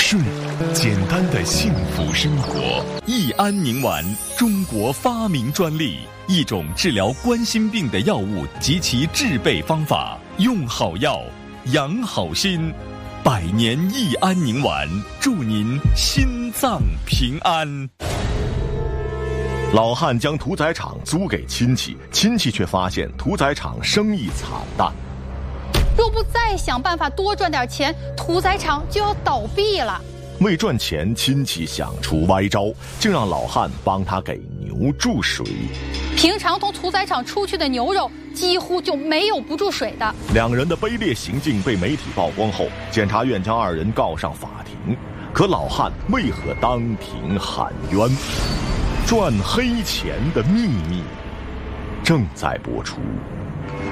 顺，简单的幸福生活。益安宁丸，中国发明专利，一种治疗冠心病的药物及其制备方法。用好药，养好心。100年益安宁丸，祝您心脏平安。 老汉将屠宰场租给亲戚，亲戚却发现屠宰场生意惨淡。 若不再想办法多赚点钱，屠宰场就要倒闭了。 为赚钱，亲戚想出歪招，竟让老汉帮他给牛注水。 平常从屠宰场出去的牛肉几乎就没有不注水的。 两人的卑劣行径被媒体曝光后，检察院将二人告上法庭。可老汉为何当庭喊冤？赚黑钱的秘密正在播出。